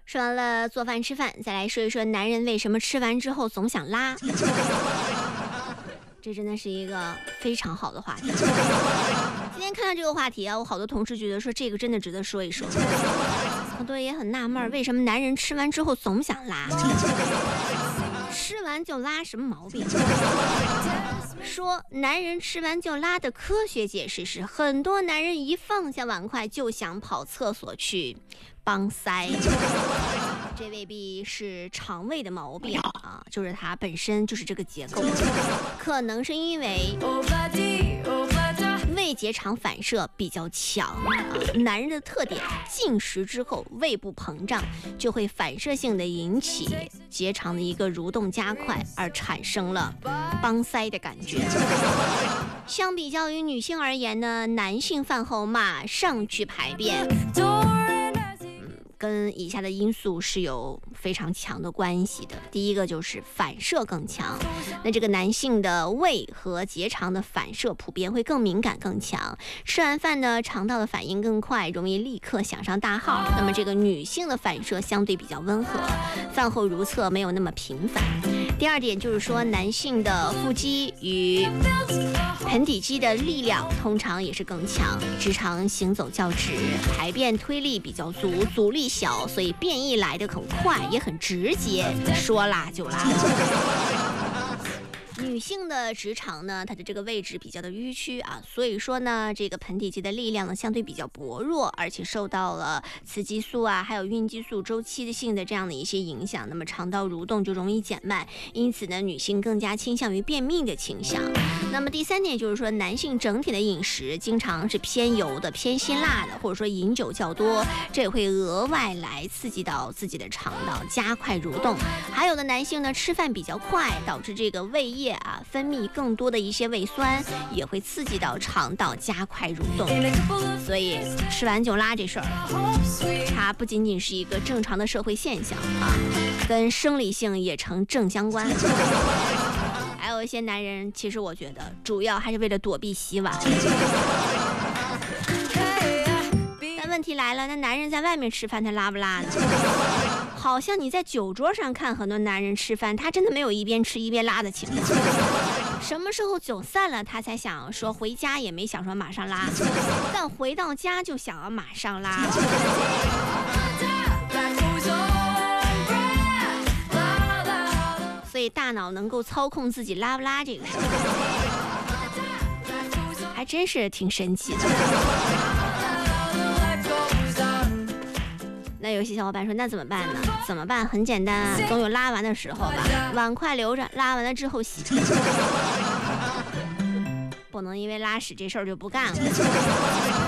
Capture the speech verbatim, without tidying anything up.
说完了做饭吃饭，再来说一说男人为什么吃完之后总想拉。这真的是一个非常好的话题。今天看到这个话题啊，我好多同事觉得说这个真的值得说一说。很多人也很纳闷，为什么男人吃完之后总想拉？吃完就拉什么毛病？说男人吃完就拉的科学解释是，很多男人一放下碗筷就想跑厕所去帮塞。这未必是肠胃的毛病啊，就是它本身就是这个结构，可能是因为胃结肠反射比较强啊。男人的特点，进食之后胃部膨胀，就会反射性的引起结肠的一个蠕动加快，而产生了帮塞的感觉。相比较于女性而言呢，男性饭后马上去排便，跟以下的因素是有非常强的关系的。第一个就是反射更强，那这个男性的胃和结肠的反射普遍会更敏感更强，吃完饭呢肠道的反应更快，容易立刻想上大号。那么这个女性的反射相对比较温和，饭后如厕没有那么频繁。第二点就是说，男性的腹肌与盆底肌的力量通常也是更强，直肠行走较直，排便推力比较足，阻力小，所以便意来得很快，也很直接，说拉就拉。女性的直肠呢，它的这个位置比较的迂曲啊，所以说呢，这个盆底肌的力量呢相对比较薄弱，而且受到了雌激素啊，还有孕激素周期性的这样的一些影响，那么肠道蠕动就容易减慢，因此呢，女性更加倾向于便秘的倾向。那么第三点就是说，男性整体的饮食经常是偏油的、偏辛辣的，或者说饮酒较多，这也会额外来刺激到自己的肠道，加快蠕动。还有的男性呢，吃饭比较快，导致这个胃液啊分泌更多的一些胃酸，也会刺激到肠道，加快蠕动。所以吃完就拉这事儿，它不仅仅是一个正常的社会现象啊，跟生理性也成正相关。还有一些男人，其实我觉得主要还是为了躲避洗碗。但问题来了，那男人在外面吃饭他拉不拉呢？好像你在酒桌上看很多男人吃饭，他真的没有一边吃一边拉的情况。什么时候酒散了，他才想说回家，也没想说马上拉，但回到家就想要马上拉。所以大脑能够操控自己拉不拉这个事儿，还真是挺神奇的。那有些小伙伴说，那怎么办呢？怎么办？很简单啊，总有拉完的时候吧，碗筷留着，拉完了之后洗。不能因为拉屎这事儿就不干了。